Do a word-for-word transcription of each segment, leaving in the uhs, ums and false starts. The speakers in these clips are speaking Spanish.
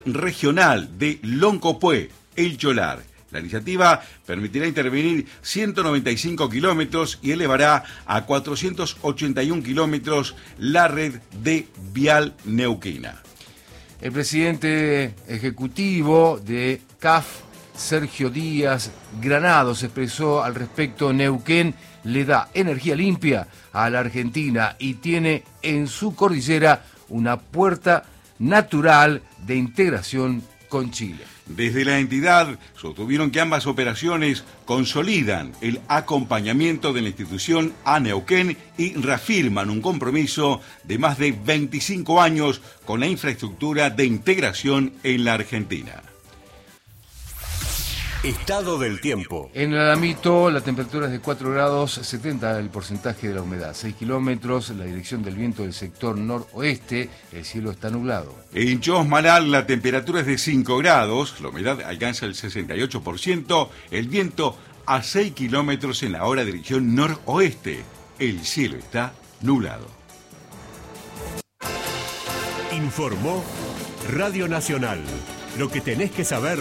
regional de Loncopué, El Cholar. La iniciativa permitirá intervenir ciento noventa y cinco kilómetros y elevará a cuatrocientos ochenta y un kilómetros la red de vial neuquina. El presidente ejecutivo de C A F, Sergio Díaz Granados, expresó al respecto: Neuquén le da energía limpia a la Argentina y tiene en su cordillera una puerta natural de integración con Chile. Desde la entidad sostuvieron que ambas operaciones consolidan el acompañamiento de la institución a Neuquén y reafirman un compromiso de más de veinticinco años con la infraestructura de integración en la Argentina. Estado del tiempo. En el Alamito la temperatura es de cuatro grados, setenta el porcentaje de la humedad, seis kilómetros, la dirección del viento del sector noroeste, el cielo está nublado. En Chosmalal la temperatura es de cinco grados, la humedad alcanza el sesenta y ocho por ciento, el viento a seis kilómetros en la hora dirección noroeste, el cielo está nublado. Informó Radio Nacional, lo que tenés que saber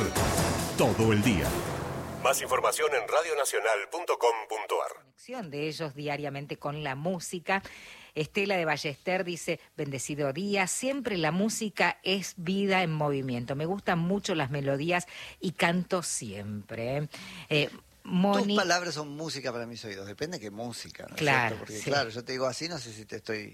todo el día. Más información en radio nacional punto com punto a r. Conexión de ellos diariamente con la música. Estela de Ballester dice: bendecido día, siempre la música es vida en movimiento. Me gustan mucho las melodías y canto siempre. Eh, Moni... Tus palabras son música para mis oídos, depende de qué música, ¿no? Claro, Porque sí. claro, yo te digo así, no sé si te estoy,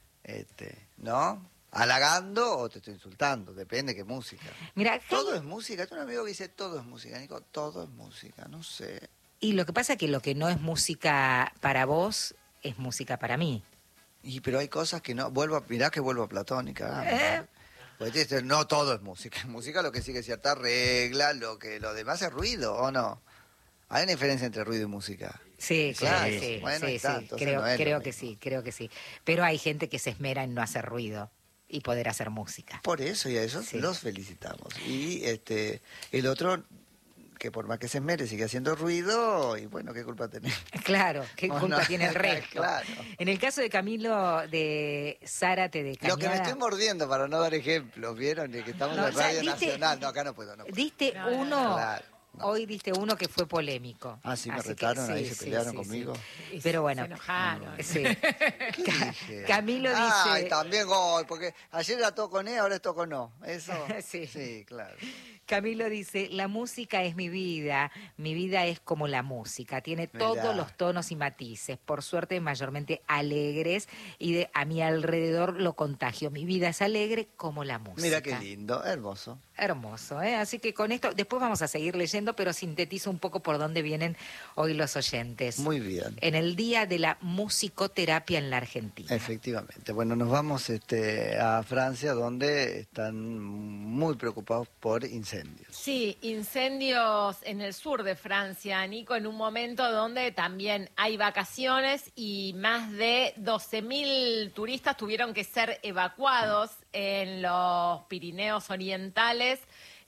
este, ¿no? halagando o te estoy insultando, depende qué música. Mira, todo es música. Tengo un amigo que dice todo es música, Nico, todo es música, no sé. Y lo que pasa es que lo que no es música para vos es música para mí. Y pero hay cosas que no, vuelvo a, mirá que vuelvo a Platónica. ¿Eh? Pues este, no todo es música, música lo que sigue cierta regla, lo que lo demás es ruido, ¿o no? Hay una diferencia entre ruido y música. Sí, claro, sí, sí, bueno, sí, está, sí. Creo, no es creo que sí, creo que sí. Pero hay gente que se esmera en no hacer ruido y poder hacer música. Por eso, y a esos sí. los felicitamos. Y este el otro, que por más que se esmere, sigue haciendo ruido, y bueno, ¿qué culpa tenés? Claro, ¿qué Oh, culpa no. tiene el resto? Claro. En el caso de Camilo de Zárate de Cañada... Lo que me estoy mordiendo para no dar ejemplos, ¿vieron? De que estamos No, en o sea, Radio diste- Nacional. No, acá no puedo, no puedo. Diste No, no, uno... no. Claro, no. Hoy diste uno que fue polémico. Ah, sí, me Así que retaron, sí, ahí se sí, pelearon sí, conmigo. sí. Pero bueno. Se enojaron. Sí. ¿Qué Ca- dije? Camilo dice... Ay, también gol, porque ayer era todo con E, ahora es todo con no. Eso. Sí. Sí, claro. Camilo dice: la música es mi vida, mi vida es como la música, tiene Mirá. todos los tonos y matices, por suerte mayormente alegres, y de a mi alrededor lo contagio. Mi vida es alegre como la música. Mira qué lindo, hermoso. Hermoso, ¿eh? Así que con esto, después vamos a seguir leyendo, pero sintetizo un poco por dónde vienen hoy los oyentes. Muy bien. En el Día de la Musicoterapia en la Argentina. Efectivamente. Bueno, nos vamos este, a Francia, donde están muy preocupados por incendios. Sí, incendios en el sur de Francia, Nico, en un momento donde también hay vacaciones y más de doce mil turistas tuvieron que ser evacuados en los Pirineos Orientales.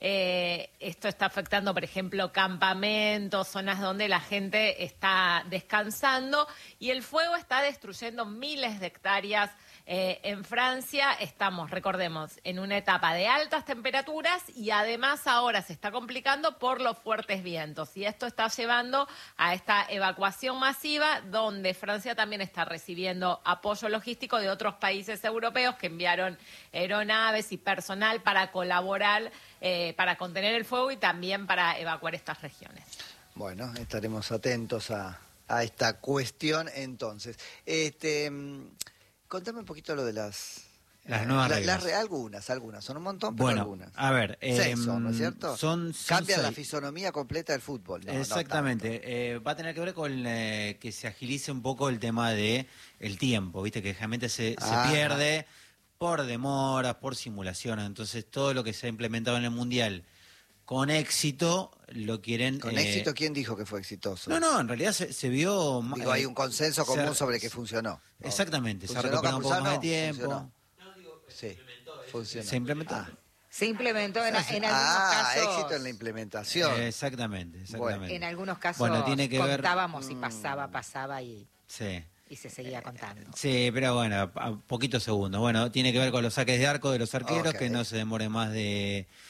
Eh, esto está afectando, por ejemplo, campamentos, zonas donde la gente está descansando, y el fuego está destruyendo miles de hectáreas. Eh, en Francia estamos, recordemos, en una etapa de altas temperaturas y además ahora se está complicando por los fuertes vientos, y esto está llevando a esta evacuación masiva, donde Francia también está recibiendo apoyo logístico de otros países europeos que enviaron aeronaves y personal para colaborar, eh, para contener el fuego y también para evacuar estas regiones. Bueno, estaremos atentos a, a esta cuestión entonces. Este... Contame un poquito lo de las... Las nuevas la, reglas. Las, algunas, algunas. Son un montón, pero bueno, algunas. a ver... Seis eh, son, ¿no es cierto? Son, son Cambian la seis. fisonomía completa del fútbol. No, Exactamente. no tanto. eh, va a tener que ver con eh, que se agilice un poco el tema de el tiempo, ¿viste? Que generalmente se, se Ah, pierde por demoras, por simulaciones. Entonces, todo lo que se ha implementado en el Mundial con éxito, lo quieren... ¿Con eh, éxito quién dijo que fue exitoso? No, no, en realidad se, se vio... Digo, eh, hay un consenso común se- sobre que funcionó. Exactamente, se ha ¿Funcionó, recuperado un poco más de Campuzano? tiempo. Funcionó. Sí, funcionó. Se implementó. Ah, Se implementó en, en algunos ah, casos... éxito en la implementación. Exactamente, exactamente. En algunos casos Bueno, tiene que ver- contábamos y Mm. pasaba, pasaba y... Sí. Y se seguía contando. Sí, pero bueno, a poquitos segundos. Bueno, tiene que ver con los saques de arco de los arqueros, Ok. que no se demore más de